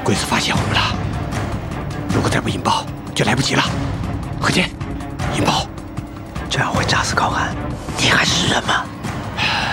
鬼子发现我们了，如果再不引爆，就来不及了。何健，引爆！ 这样会炸死高寒，你还是人吗？